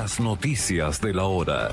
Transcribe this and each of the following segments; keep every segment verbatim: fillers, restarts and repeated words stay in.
Las noticias de la hora.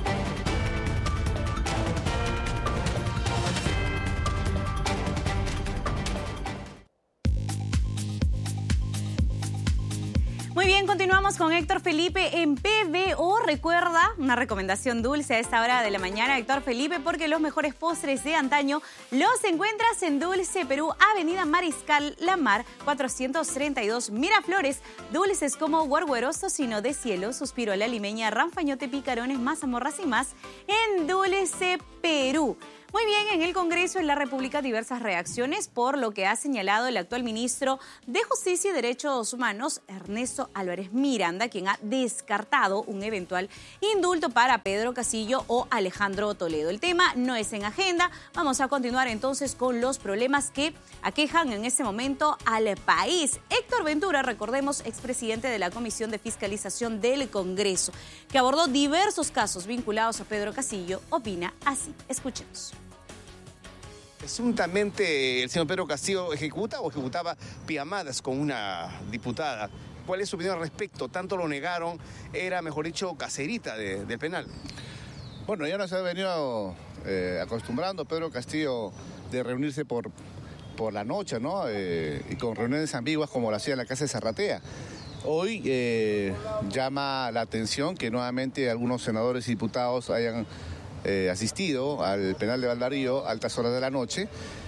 Muy bien, continuamos con Héctor Felipe en P B O. Recuerda, una recomendación dulce a esta hora de la mañana, Héctor Felipe, porque los mejores postres de antaño los encuentras en Dulce Perú, Avenida Mariscal Lamar, cuatrocientos treinta y dos, Miraflores. Dulces como guargueros, tocino de cielo, suspiro a la limeña, ranfañote, picarones, mazamorras y más en Dulce Perú. Muy bien, en el Congreso de la República diversas reacciones por lo que ha señalado el actual ministro de Justicia y Derechos Humanos, Ernesto Álvarez Miranda, quien ha descartado un eventual indulto para Pedro Castillo o Alejandro Toledo. El tema no es en agenda. Vamos a continuar entonces con los problemas que aquejan en este momento al país. Héctor Ventura, recordemos, expresidente de la Comisión de Fiscalización del Congreso, que abordó diversos casos vinculados a Pedro Castillo, opina así. Escuchemos. Presuntamente el señor Pedro Castillo ejecuta o ejecutaba pijamadas con una diputada. ¿Cuál es su opinión al respecto? Tanto lo negaron, era, mejor dicho, caserita de, del penal. Bueno, ya nos ha venido eh, acostumbrando Pedro Castillo de reunirse por, por la noche, ¿no? Eh, y con reuniones ambiguas como lo hacía en la casa de Zarratea. Hoy eh, llama la atención que nuevamente algunos senadores y diputados hayan Eh, asistido al penal de Valdarío a altas horas de la noche,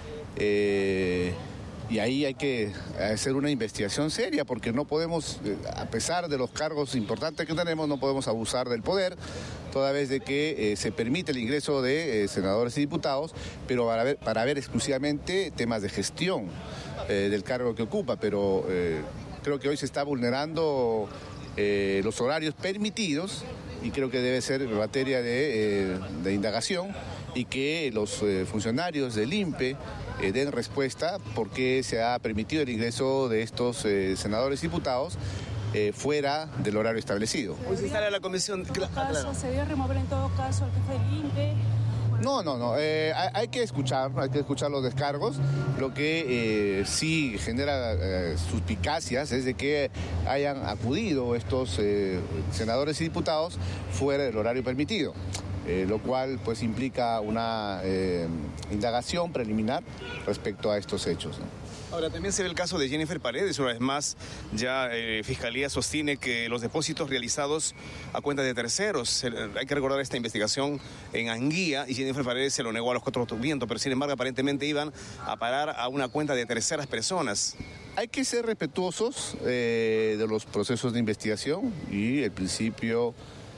eh, y ahí hay que hacer una investigación seria porque no podemos, eh, a pesar de los cargos importantes que tenemos, no podemos abusar del poder, toda vez de que eh, se permite el ingreso de eh, senadores y diputados, pero para ver, para ver exclusivamente temas de gestión eh, del cargo que ocupa, pero eh, creo que hoy se está vulnerando eh, los horarios permitidos. Y creo que debe ser materia de, eh, de indagación y que los eh, funcionarios del I N P E eh, den respuesta por qué se ha permitido el ingreso de estos eh, senadores y diputados eh, fuera del horario establecido. Hoy se instala la comisión. Caso, ¿se debe remover en todo caso al jefe del I N P E? No, no, no. Eh, hay, hay que escuchar, hay que escuchar los descargos. Lo que eh, sí genera eh, suspicacias es de que hayan acudido estos eh, senadores y diputados fuera del horario permitido, eh, lo cual pues implica una eh, indagación preliminar respecto a estos hechos, ¿no? Ahora, también se ve el caso de Jennifer Paredes. Una vez más, ya eh, Fiscalía sostiene que los depósitos realizados a cuenta de terceros, se, hay que recordar esta investigación en Anguía, y Jennifer Paredes se lo negó a los cuatro vientos, pero sin embargo aparentemente iban a parar a una cuenta de terceras personas. Hay que ser respetuosos eh, de los procesos de investigación y el principio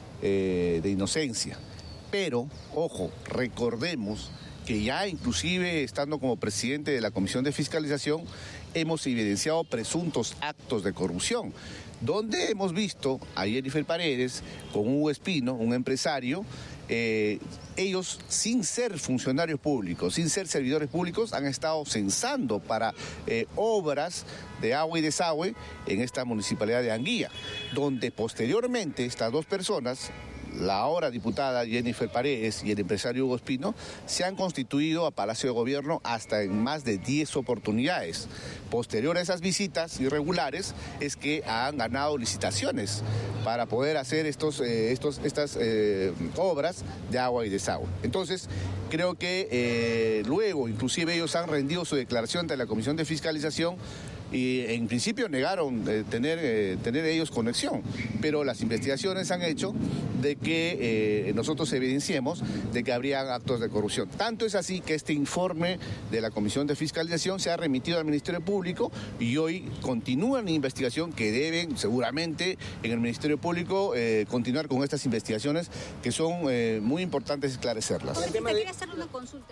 eh, de inocencia. Pero, ojo, recordemos que ya inclusive estando como presidente de la Comisión de Fiscalización hemos evidenciado presuntos actos de corrupción, donde hemos visto a Jennifer Paredes con Hugo Espino, un empresario, eh, ellos sin ser funcionarios públicos, sin ser servidores públicos, han estado censando para eh, obras de agua y desagüe en esta municipalidad de Anguía, donde posteriormente estas dos personas, la ahora diputada Jennifer Paredes y el empresario Hugo Espino, se han constituido a Palacio de Gobierno hasta en más de diez oportunidades. Posterior a esas visitas irregulares es que han ganado licitaciones para poder hacer estos, eh, estos, estas eh, obras de agua y desagüe. Entonces, creo que eh, luego, inclusive ellos han rendido su declaración ante la Comisión de Fiscalización y en principio negaron eh, tener, eh, tener ellos conexión, pero las investigaciones han hecho de que eh, nosotros evidenciemos de que habrían actos de corrupción. Tanto es así que este informe de la Comisión de Fiscalización se ha remitido al Ministerio Público y hoy continúa la investigación que deben seguramente en el Ministerio Público eh, continuar con estas investigaciones que son eh, muy importantes esclarecerlas. Quería hacer una consulta.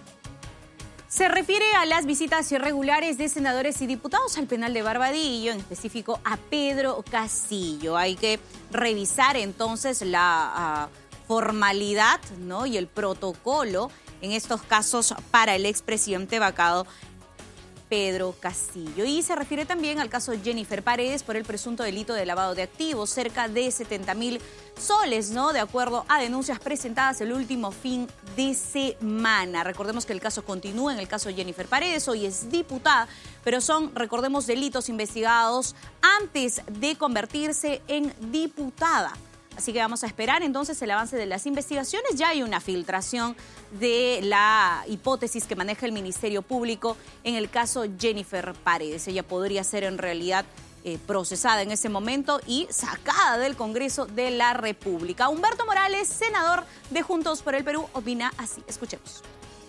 Se refiere a las visitas irregulares de senadores y diputados al penal de Barbadillo, en específico a Pedro Castillo. Hay que revisar entonces la uh, formalidad, ¿no?, y el protocolo en estos casos para el expresidente vacado Pedro Castillo. Y se refiere también al caso Jennifer Paredes por el presunto delito de lavado de activos, cerca de setenta mil soles, ¿no?, de acuerdo a denuncias presentadas el último fin de semana. Recordemos que el caso continúa en el caso Jennifer Paredes, hoy es diputada, pero son, recordemos, delitos investigados antes de convertirse en diputada. Así que vamos a esperar entonces el avance de las investigaciones. Ya hay una filtración de la hipótesis que maneja el Ministerio Público en el caso Jennifer Paredes. Ella podría ser en realidad eh, procesada en ese momento y sacada del Congreso de la República. Humberto Morales, senador de Juntos por el Perú, opina así. Escuchemos.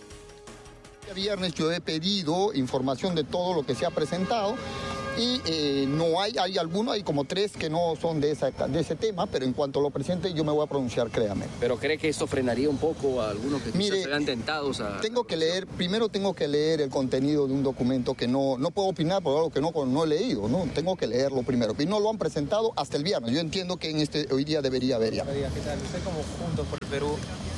El viernes yo he pedido información de todo lo que se ha presentado y eh, no hay, hay algunos, hay como tres que no son de, esa, de ese tema, pero en cuanto lo presente yo me voy a pronunciar, créame. ¿Pero cree que esto frenaría un poco a algunos que quizás se vean tentados a...? Tengo que leer, primero tengo que leer el contenido de un documento que no, no puedo opinar por algo que no, no he leído, ¿no? Tengo que leerlo primero. Y no lo han presentado hasta el viernes. Yo entiendo que en este, hoy día debería haber ya. ¿Qué tal? Usted como Juntos por el Perú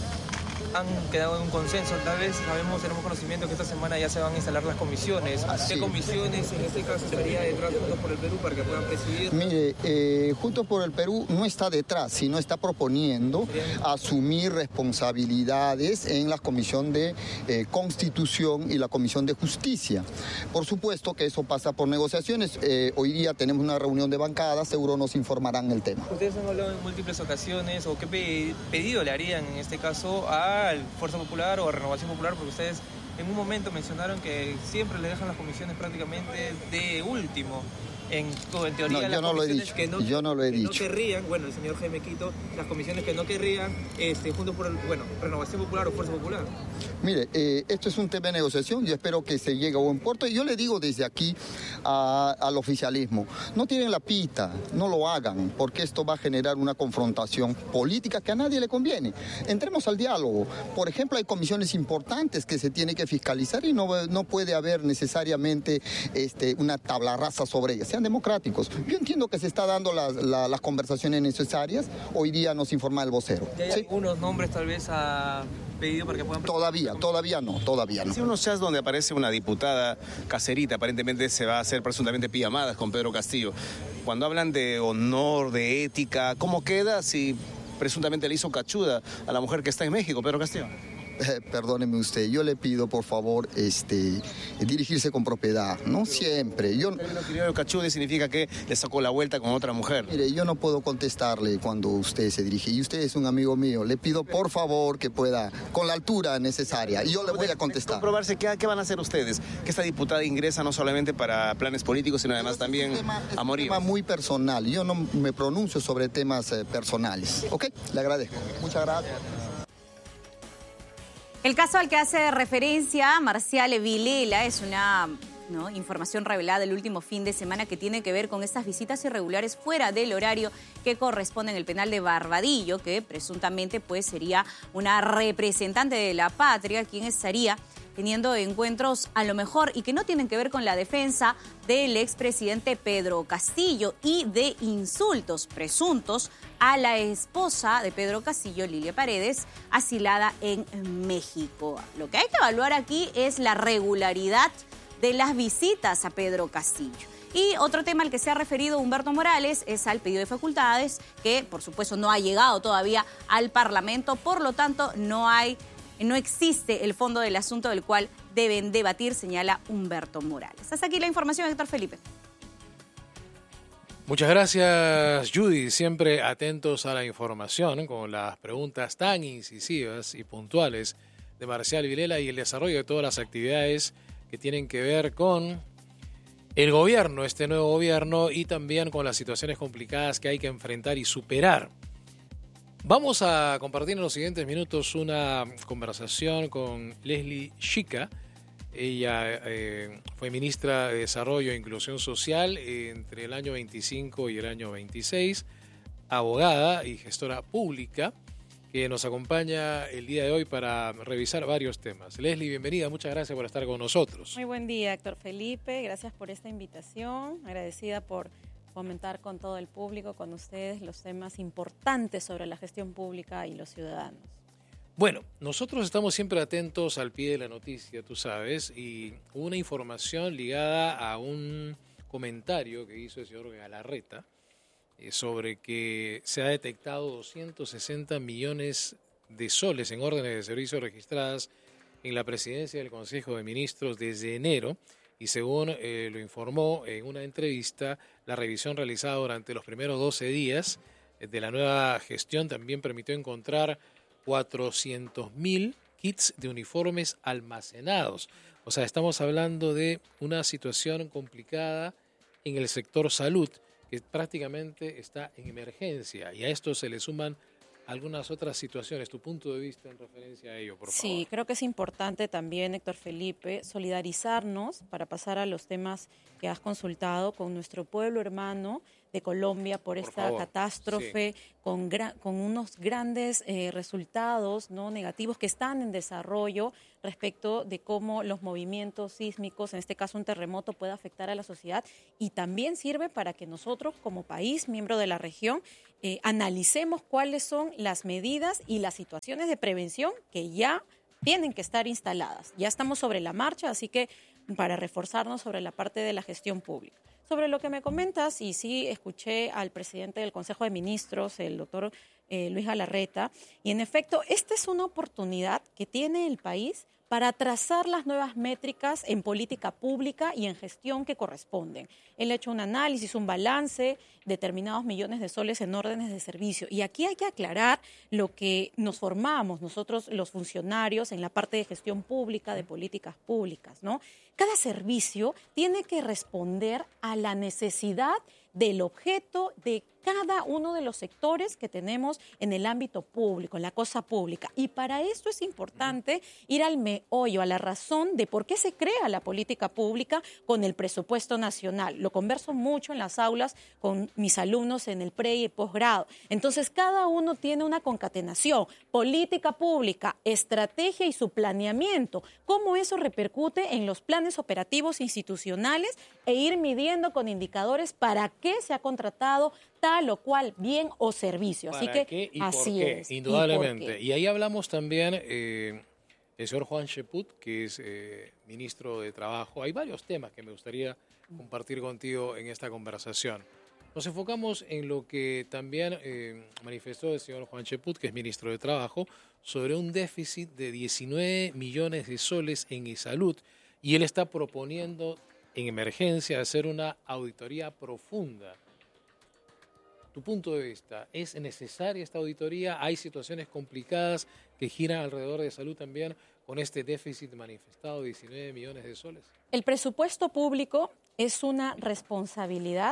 han quedado en un consenso, tal vez sabemos, tenemos conocimiento que esta semana ya se van a instalar las comisiones. Así. ¿Qué comisiones en este caso estaría detrás de Juntos por el Perú para que puedan presidir? Mire, eh, Juntos por el Perú no está detrás, sino está proponiendo asumir responsabilidades en la Comisión de eh, Constitución y la Comisión de Justicia. Por supuesto que eso pasa por negociaciones. Eh, hoy día tenemos una reunión de bancadas, seguro nos informarán el tema. Ustedes han hablado en múltiples ocasiones, o qué pe- pedido le harían en este caso a Fuerza Popular o a Renovación Popular, porque ustedes en un momento mencionaron que siempre le dejan las comisiones prácticamente de último. En, en teoría, no, las yo no lo he comisiones dicho. que no, yo no lo he que dicho. no querrían, bueno, el señor Jaime Quito, las comisiones que no querrían, este, junto por el, bueno, Renovación Popular o Fuerza Popular. Mire, eh, esto es un tema de negociación y espero que se llegue a buen puerto. Y yo le digo desde aquí a, al oficialismo, no tienen la pita, no lo hagan, porque esto va a generar una confrontación política que a nadie le conviene. Entremos al diálogo. Por ejemplo, hay comisiones importantes que se tienen que fiscalizar y no, no puede haber necesariamente este, una tabla rasa sobre ellas. Sean democráticos. Yo entiendo que se está dando las, la, las conversaciones necesarias. Hoy día nos informa el vocero. ¿Hay ¿Sí? algunos nombres tal vez a pedido para que puedan... Todavía, todavía no, todavía no. Hay unos chats donde aparece una diputada caserita, aparentemente se va a hacer presuntamente pijamadas con Pedro Castillo. Cuando hablan de honor, de ética, ¿cómo queda si presuntamente le hizo cachuda a la mujer que está en México, Pedro Castillo? Eh, perdóneme usted, yo le pido por favor este, dirigirse con propiedad, ¿no? Siempre. Yo, el término criollo cachude significa que le sacó la vuelta con otra mujer. Mire, yo no puedo contestarle cuando usted se dirige, y usted es un amigo mío. Le pido por favor que pueda, con la altura necesaria, y yo le voy a contestar. Comprobarse qué, qué van a hacer ustedes, que esta diputada ingresa no solamente para planes políticos, sino además también a morir. Es un tema muy personal, yo no me pronuncio sobre temas eh, personales. ¿Ok? Le agradezco. Muchas gracias. El caso al que hace referencia Marcial Vilela es una ¿no? información revelada el último fin de semana que tiene que ver con estas visitas irregulares fuera del horario que corresponde en el penal de Barbadillo, que presuntamente pues sería una representante de la patria quien estaría teniendo encuentros a lo mejor y que no tienen que ver con la defensa del expresidente Pedro Castillo y de insultos presuntos a la esposa de Pedro Castillo, Lilia Paredes, asilada en México. Lo que hay que evaluar aquí es la regularidad de las visitas a Pedro Castillo. Y otro tema al que se ha referido Humberto Morales es al pedido de facultades, que por supuesto no ha llegado todavía al Parlamento, por lo tanto no hay No existe el fondo del asunto del cual deben debatir, señala Humberto Morales. Hasta aquí la información, Héctor Felipe. Muchas gracias, Judy. Siempre atentos a la información con las preguntas tan incisivas y puntuales de Marcial Vilela y el desarrollo de todas las actividades que tienen que ver con el gobierno, este nuevo gobierno, y también con las situaciones complicadas que hay que enfrentar y superar. Vamos a compartir en los siguientes minutos una conversación con Leslie Chica. Ella eh, fue ministra de Desarrollo e Inclusión Social entre el año veinticinco y el año veintiséis, abogada y gestora pública, que nos acompaña el día de hoy para revisar varios temas. Leslie, bienvenida, muchas gracias por estar con nosotros. Muy buen día, Héctor Felipe, gracias por esta invitación, agradecida por comentar con todo el público, con ustedes, los temas importantes sobre la gestión pública y los ciudadanos. Bueno, nosotros estamos siempre atentos al pie de la noticia, tú sabes, y una información ligada a un comentario que hizo el señor Galarreta eh, sobre que se ha detectado doscientos sesenta millones de soles en órdenes de servicio registradas en la presidencia del Consejo de Ministros desde enero. Y según eh, lo informó en una entrevista, la revisión realizada durante los primeros doce días de la nueva gestión también permitió encontrar cuatrocientos mil kits de uniformes almacenados. O sea, estamos hablando de una situación complicada en el sector salud que prácticamente está en emergencia, y a esto se le suman algunas otras situaciones. Tu punto de vista en referencia a ello, por favor. Sí, creo que es importante también, Héctor Felipe, solidarizarnos para pasar a los temas que has consultado con nuestro pueblo hermano de Colombia por, por esta favor. catástrofe, sí. con, gra- con unos grandes eh, resultados no negativos que están en desarrollo respecto de cómo los movimientos sísmicos, en este caso un terremoto, puede afectar a la sociedad, y también sirve para que nosotros como país, miembro de la región, eh, analicemos cuáles son las medidas y las situaciones de prevención que ya tienen que estar instaladas. Ya estamos sobre la marcha, así que para reforzarnos sobre la parte de la gestión pública. Sobre lo que me comentas, y sí escuché al presidente del Consejo de Ministros, el doctor eh, Luis Galarreta, y en efecto, esta es una oportunidad que tiene el país para trazar las nuevas métricas en política pública y en gestión que corresponden. Él ha hecho un análisis, un balance, determinados millones de soles en órdenes de servicio. Y aquí hay que aclarar lo que nos formamos nosotros los funcionarios en la parte de gestión pública, de políticas públicas, ¿no? Cada servicio tiene que responder a la necesidad del objeto de cada uno de los sectores que tenemos en el ámbito público, en la cosa pública. Y para esto es importante ir al meollo, a la razón de por qué se crea la política pública con el presupuesto nacional. Lo converso mucho en las aulas con mis alumnos en el pre y el posgrado. Entonces, cada uno tiene una concatenación, política pública, estrategia y su planeamiento, cómo eso repercute en los planes operativos institucionales, e ir midiendo con indicadores para qué se ha contratado tal o cual bien o servicio. Así que qué y así por qué, es. indudablemente. ¿Y, por qué? Y ahí hablamos también, eh, el señor Juan Cheput, que es eh, ministro de Trabajo. Hay varios temas que me gustaría compartir contigo en esta conversación. Nos enfocamos en lo que también eh, manifestó el señor Juan Cheput, que es ministro de Trabajo, sobre un déficit de diecinueve millones de soles en salud, y él está proponiendo en emergencia hacer una auditoría profunda. Tu punto de vista, ¿es necesaria esta auditoría? ¿Hay situaciones complicadas que giran alrededor de salud también con este déficit manifestado de diecinueve millones de soles? El presupuesto público es una responsabilidad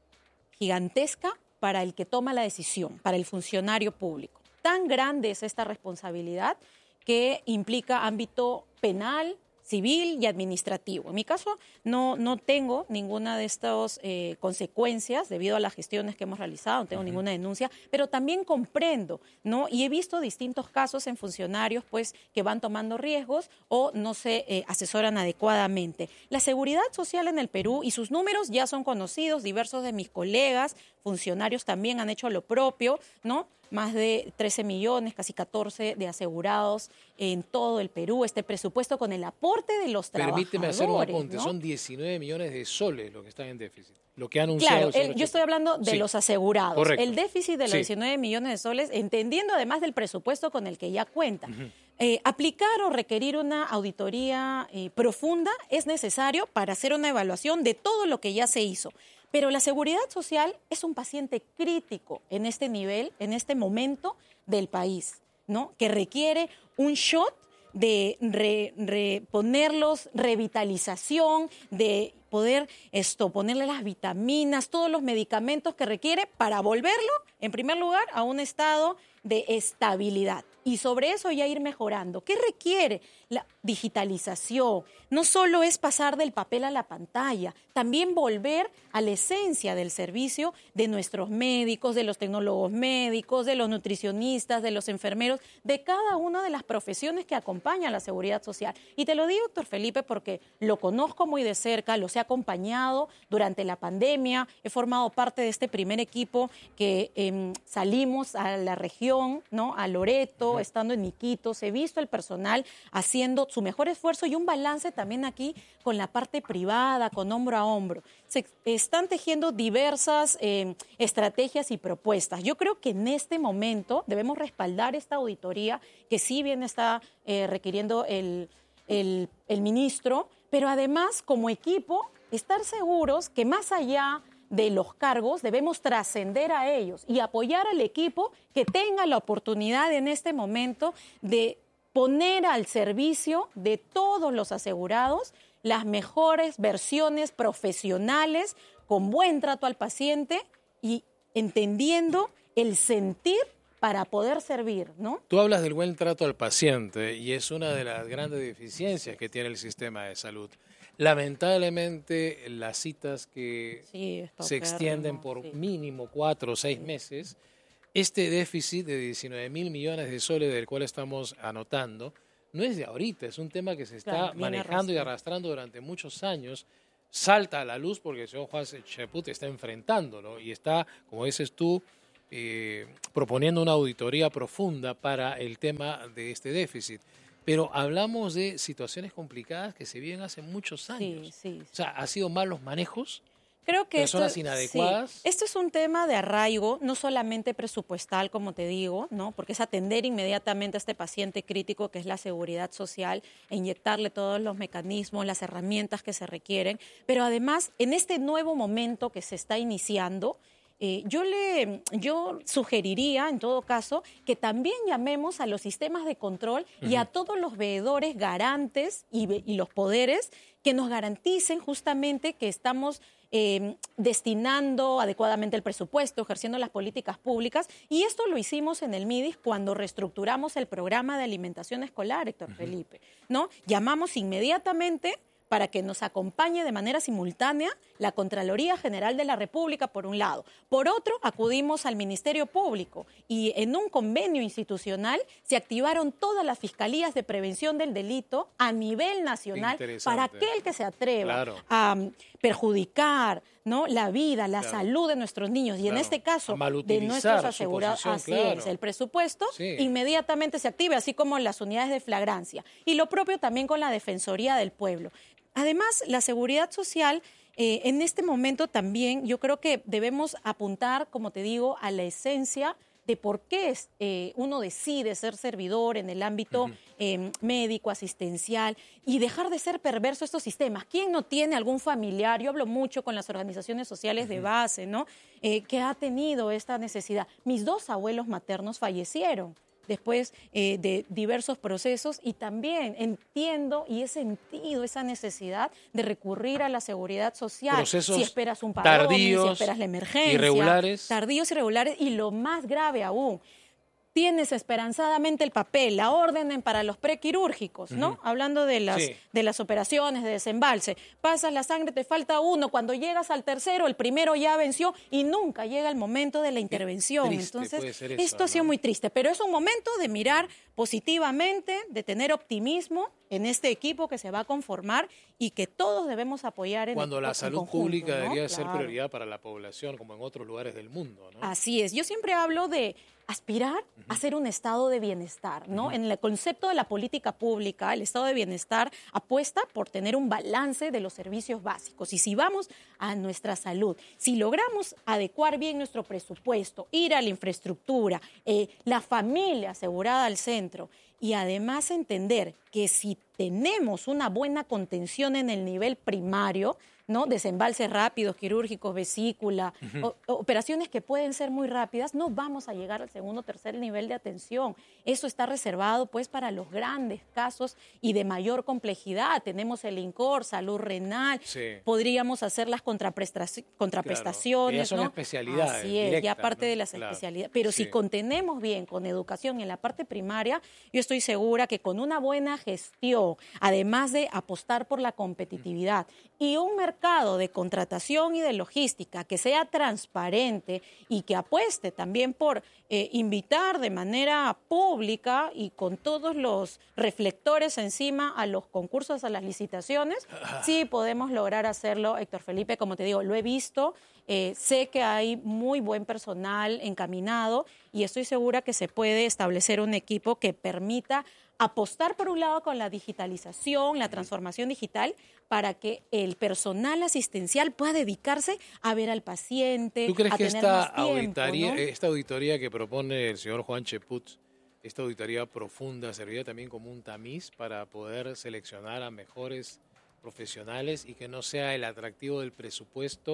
gigantesca para el que toma la decisión, para el funcionario público. Tan grande es esta responsabilidad que implica ámbito penal, civil y administrativo. En mi caso, no, no tengo ninguna de estas eh, consecuencias debido a las gestiones que hemos realizado, no tengo uh-huh. ninguna denuncia, pero también comprendo, ¿no? Y he visto distintos casos en funcionarios pues, que van tomando riesgos o no se eh, asesoran adecuadamente. La seguridad social en el Perú y sus números ya son conocidos, diversos de mis colegas, funcionarios también han hecho lo propio, ¿no? Más de trece millones, casi catorce de asegurados en todo el Perú. Este presupuesto con el aporte de los trabajadores. Permíteme hacer un apunte, ¿no? Son diecinueve millones de soles lo que están en déficit. Lo que ha anunciado. Claro, el, yo estoy hablando de sí. los asegurados. Correcto. El déficit de los sí. diecinueve millones de soles, entendiendo además del presupuesto con el que ya cuenta. Uh-huh. Eh, aplicar o requerir una auditoría eh, profunda es necesario para hacer una evaluación de todo lo que ya se hizo. Pero la seguridad social es un paciente crítico en este nivel, en este momento del país, ¿no? Que requiere un shot de re, re, ponerlos, revitalización, de poder esto, ponerle las vitaminas, todos los medicamentos que requiere para volverlo, en primer lugar, a un estado de estabilidad. Y sobre eso ya ir mejorando. ¿Qué requiere? La digitalización. No solo es pasar del papel a la pantalla, también volver a la esencia del servicio de nuestros médicos, de los tecnólogos médicos, de los nutricionistas, de los enfermeros, de cada una de las profesiones que acompañan la seguridad social. Y te lo digo, doctor Felipe, porque lo conozco muy de cerca, los he acompañado durante la pandemia, he formado parte de este primer equipo que eh, salimos a la región, ¿no? A Loreto, estando en Iquitos, he visto el personal haciendo su mejor esfuerzo y un balance también aquí con la parte privada, con hombro a hombro. Se están tejiendo diversas eh, estrategias y propuestas. Yo creo que en este momento debemos respaldar esta auditoría que sí bien está eh, requiriendo el, el, el ministro, pero además como equipo estar seguros que más allá de los cargos, debemos trascender a ellos y apoyar al equipo que tenga la oportunidad en este momento de poner al servicio de todos los asegurados las mejores versiones profesionales, con buen trato al paciente y entendiendo el sentir para poder servir, ¿no? Tú hablas del buen trato al paciente y es una de las grandes deficiencias que tiene el sistema de salud. Lamentablemente, las citas que sí, se extienden por sí. mínimo cuatro o seis sí. meses, este déficit de diecinueve mil millones de soles del cual estamos anotando, no es de ahorita, es un tema que se está claro, manejando arrastrando. y arrastrando durante muchos años. Salta a la luz porque el señor Juan Cheput está enfrentándolo y está, como dices tú, eh, proponiendo una auditoría profunda para el tema de este déficit. Pero hablamos de situaciones complicadas que se viven hace muchos años. Sí, sí, sí. O sea, ¿ha sido malos manejos? Creo que personas esto, inadecuadas. Sí. Esto es un tema de arraigo, no solamente presupuestal, como te digo, ¿no? Porque es atender inmediatamente a este paciente crítico que es la seguridad social, e inyectarle todos los mecanismos, las herramientas que se requieren. Pero además, en este nuevo momento que se está iniciando, Eh, yo le yo sugeriría, en todo caso, que también llamemos a los sistemas de control uh-huh. y a todos los veedores garantes y, y los poderes que nos garanticen justamente que estamos eh, destinando adecuadamente el presupuesto, ejerciendo las políticas públicas. Y esto lo hicimos en el MIDIS cuando reestructuramos el programa de alimentación escolar, Héctor uh-huh. Felipe, ¿no? Llamamos inmediatamente para que nos acompañe de manera simultánea la Contraloría General de la República, por un lado. Por otro, acudimos al Ministerio Público y en un convenio institucional se activaron todas las fiscalías de prevención del delito a nivel nacional para aquel que se atreva claro. a perjudicar, ¿no?, la vida, la claro. salud de nuestros niños y claro. en este caso de nuestros asegurados. Así claro. es, el presupuesto sí. inmediatamente se active, así como las unidades de flagrancia. Y lo propio también con la Defensoría del Pueblo. Además, la seguridad social, eh, en este momento también yo creo que debemos apuntar, como te digo, a la esencia de por qué es, eh, uno decide ser servidor en el ámbito uh-huh. eh, médico, asistencial, y dejar de ser perverso estos sistemas. ¿Quién no tiene algún familiar? Yo hablo mucho con las organizaciones sociales uh-huh. de base, ¿no? Eh, que ha tenido esta necesidad. Mis dos abuelos maternos fallecieron después eh, de diversos procesos y también entiendo y he sentido esa necesidad de recurrir a la seguridad social. Procesos si esperas un parón, tardíos, si esperas la emergencia. Irregulares. Tardíos, irregulares y lo más grave aún, tienes esperanzadamente el papel, la orden para los prequirúrgicos, ¿no? Uh-huh. Hablando de las, sí. de las operaciones de desembalse. Pasas la sangre, te falta uno. Cuando llegas al tercero, el primero ya venció y nunca llega el momento de la intervención. Triste, Entonces, puede ser eso, esto ha sido ¿no? muy triste. Pero es un momento de mirar positivamente, de tener optimismo en este equipo que se va a conformar y que todos debemos apoyar en Cuando el, la en salud conjunto, pública ¿no? debería Claro. ser prioridad para la población, como en otros lugares del mundo, ¿no? Así es. Yo siempre hablo de aspirar uh-huh. a ser un estado de bienestar, ¿no? Uh-huh. En el concepto de la política pública, el estado de bienestar apuesta por tener un balance de los servicios básicos. Y si vamos a nuestra salud, si logramos adecuar bien nuestro presupuesto, ir a la infraestructura, eh, la familia asegurada al centro, y además entender que si tenemos una buena contención en el nivel primario, ¿no? Desembalses rápidos, quirúrgicos, vesícula, uh-huh. o, operaciones que pueden ser muy rápidas, no vamos a llegar al segundo o tercer nivel de atención. Eso está reservado pues para los grandes casos y de mayor complejidad. Tenemos el INCOR, salud renal, sí. podríamos hacer las contraprestaci- contraprestaciones. Claro, ya son ¿no? especialidades. Así es, directas, ya parte ¿no? de las Claro. especialidades. Pero sí. si contenemos bien con educación en la parte primaria, yo estoy segura que con una buena gestión, además de apostar por la competitividad uh-huh. y un mercado de contratación y de logística que sea transparente y que apueste también por eh, invitar de manera pública y con todos los reflectores encima a los concursos, a las licitaciones, sí podemos lograr hacerlo, Héctor Felipe, como te digo, lo he visto, eh, sé que hay muy buen personal encaminado y estoy segura que se puede establecer un equipo que permita apostar por un lado con la digitalización, la transformación digital, para que el personal asistencial pueda dedicarse a ver al paciente, ¿Tú crees a que tener esta más tiempo, auditoría, ¿no? esta auditoría que propone el señor Juan Cheput, esta auditoría profunda, serviría también como un tamiz para poder seleccionar a mejores profesionales y que no sea el atractivo del presupuesto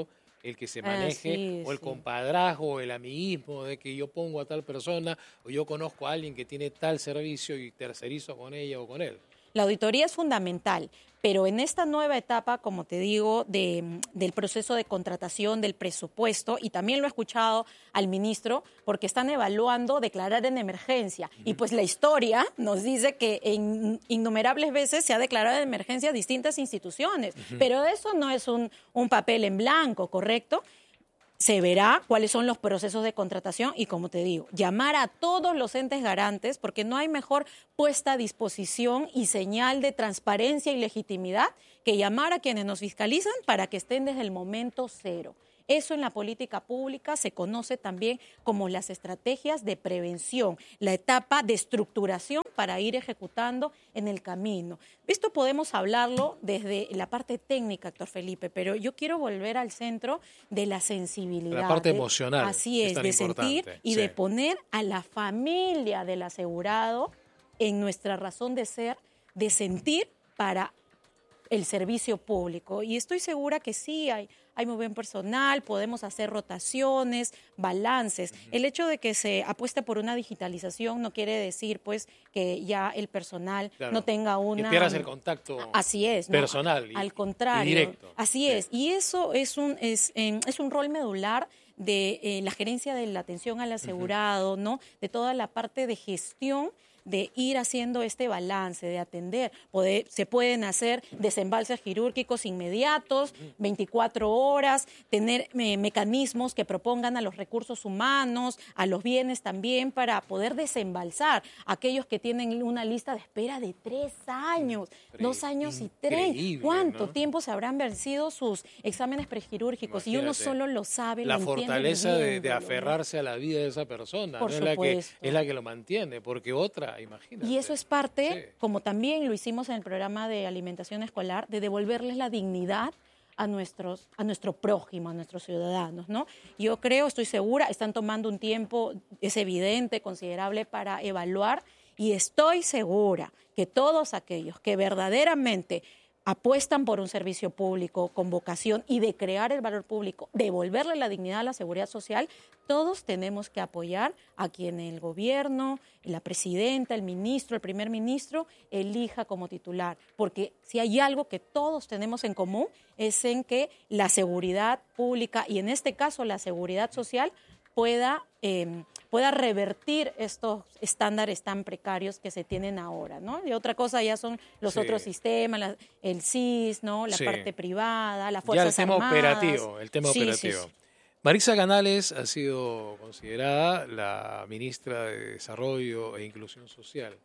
el que se maneje, ah, sí, o el sí. compadrazgo, o el amiguismo de que yo pongo a tal persona, o yo conozco a alguien que tiene tal servicio y tercerizo con ella o con él. La auditoría es fundamental, pero en esta nueva etapa, como te digo, de, del proceso de contratación, del presupuesto, y también lo he escuchado al ministro, porque están evaluando declarar en emergencia. Uh-huh. Y pues la historia nos dice que en innumerables veces se ha declarado en emergencia distintas instituciones, uh-huh. pero eso no es un, un papel en blanco, ¿correcto? Se verá cuáles son los procesos de contratación y, como te digo, llamar a todos los entes garantes, porque no hay mejor puesta a disposición y señal de transparencia y legitimidad que llamar a quienes nos fiscalizan para que estén desde el momento cero. Eso en la política pública se conoce también como las estrategias de prevención, la etapa de estructuración para ir ejecutando en el camino. Esto podemos hablarlo desde la parte técnica, Héctor Felipe, pero yo quiero volver al centro de la sensibilidad. La parte de, emocional. Así es, es de importante. sentir y sí. de poner a la familia del asegurado en nuestra razón de ser, de sentir para el servicio público. Y estoy segura que sí hay, hay muy buen personal, podemos hacer rotaciones, balances. Uh-huh. El hecho de que se apueste por una digitalización no quiere decir pues que ya el personal claro. no tenga una... Que pierdas el contacto así es, personal. ¿no? Y, al contrario. Y directo. Así sí. es. Y eso es un, es, eh, es un rol medular de eh, la gerencia de la atención al asegurado, uh-huh. ¿no? De toda la parte de gestión, de ir haciendo este balance, de atender. Poder, se pueden hacer desembalses quirúrgicos inmediatos, veinticuatro horas, tener eh, mecanismos que propongan a los recursos humanos, a los bienes también, para poder desembalsar a aquellos que tienen una lista de espera de tres años, Increíble. dos años y tres. ¿Cuánto ¿no? tiempo se habrán vencido sus exámenes prequirúrgicos? Y uno solo lo sabe, la lo fortaleza de, de ¿no? aferrarse a la vida de esa persona, Por ¿no? es, la que, es la que lo mantiene, porque otra imagínate. Y eso es parte, sí. como también lo hicimos en el programa de alimentación escolar, de devolverles la dignidad a nuestros, a nuestro prójimo, a nuestros ciudadanos, ¿no? Yo creo, estoy segura, están tomando un tiempo, es evidente, considerable para evaluar, y estoy segura que todos aquellos que verdaderamente apuestan por un servicio público con vocación y de crear el valor público, devolverle la dignidad a la seguridad social, todos tenemos que apoyar a quien el gobierno, la presidenta, el ministro, el primer ministro elija como titular. Porque si hay algo que todos tenemos en común es en que la seguridad pública y en este caso la seguridad social pueda, eh, pueda revertir estos estándares tan precarios que se tienen ahora, ¿no? Y otra cosa ya son los sí. otros sistemas, la, el C I S, ¿no? La sí. parte privada, las Fuerzas Armadas. Ya el tema Armadas. operativo, el tema sí, operativo. Sí, sí. Marisa Canales ha sido considerada la ministra de Desarrollo e Inclusión Social.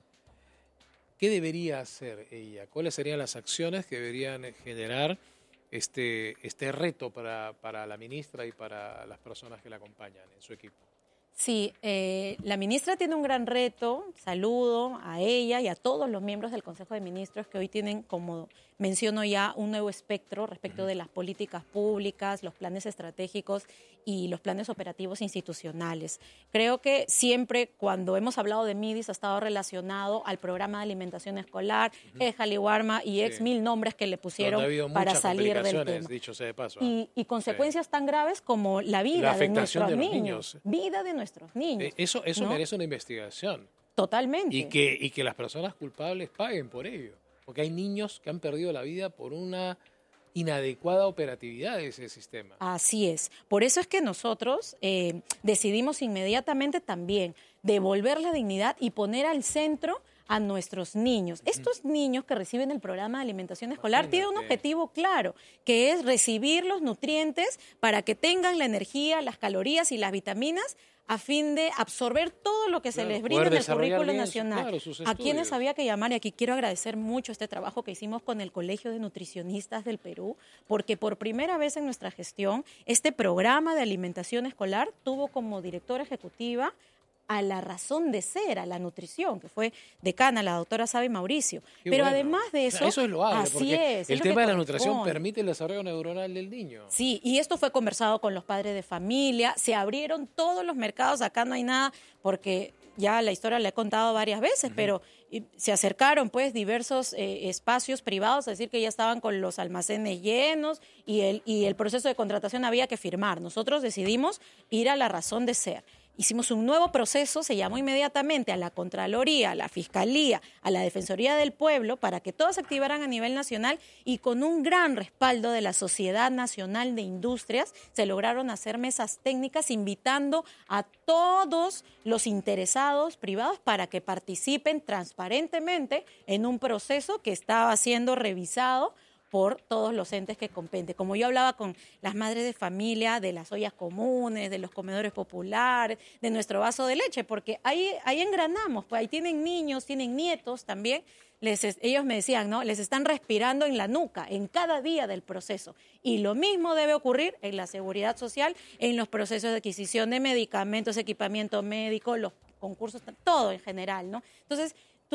¿Qué debería hacer ella? ¿Cuáles serían las acciones que deberían generar este, este reto para, para la ministra y para las personas que la acompañan en su equipo? Sí, eh, la ministra tiene un gran reto. Saludo a ella y a todos los miembros del Consejo de Ministros que hoy tienen, como menciono ya, un nuevo espectro respecto de las políticas públicas, los planes estratégicos y los planes operativos institucionales. Creo que siempre cuando hemos hablado de MIDIS ha estado relacionado al programa de alimentación escolar, uh-huh. EJAL, IWARMA y ex sí. mil nombres que le pusieron para salir del tema. Dicho sea de paso, y, y consecuencias sí. tan graves como la vida la de nuestros de niños. niños. Vida de nuestros niños. Eso, eso ¿no? merece una investigación. Totalmente. Y que, y que las personas culpables paguen por ello. Porque hay niños que han perdido la vida por una inadecuada operatividad de ese sistema. Así es. Por eso es que nosotros eh, decidimos inmediatamente también devolver la dignidad y poner al centro a nuestros niños. Uh-huh. Estos niños que reciben el programa de alimentación escolar Imagínate. tienen un objetivo claro, que es recibir los nutrientes para que tengan la energía, las calorías y las vitaminas a fin de absorber todo lo que claro, se les brinda en el currículo nacional. Claro, a quienes había que llamar, y aquí quiero agradecer mucho este trabajo que hicimos con el Colegio de Nutricionistas del Perú, porque por primera vez en nuestra gestión, este programa de alimentación escolar tuvo como directora ejecutiva a la razón de ser, a la nutrición, que fue decana, la doctora Sabe Mauricio. Qué Pero bueno. además de eso... Eso es loable, así porque es, el es tema de la corresponde. nutrición permite el desarrollo neuronal del niño. Sí, y esto fue conversado con los padres de familia, se abrieron todos los mercados, acá no hay nada, porque ya la historia la he contado varias veces, uh-huh. pero y, se acercaron pues diversos eh, espacios privados a decir que ya estaban con los almacenes llenos y el, y el proceso de contratación había que firmar. Nosotros decidimos ir a la razón de ser. Hicimos un nuevo proceso, se llamó inmediatamente a la Contraloría, a la Fiscalía, a la Defensoría del Pueblo, para que todos se activaran a nivel nacional y con un gran respaldo de la Sociedad Nacional de Industrias se lograron hacer mesas técnicas invitando a todos los interesados privados para que participen transparentemente en un proceso que estaba siendo revisado por todos los entes que competen. Como yo hablaba con las madres de familia, de las ollas comunes, de los comedores populares, de nuestro vaso de leche, porque ahí, ahí engranamos, pues ahí tienen niños, tienen nietos también, les, ellos me decían, ¿no? Les están respirando en la nuca, en cada día del proceso. Y lo mismo debe ocurrir en la seguridad social, en los procesos de adquisición de medicamentos, equipamiento médico, los concursos, todo en general, ¿no? Entonces,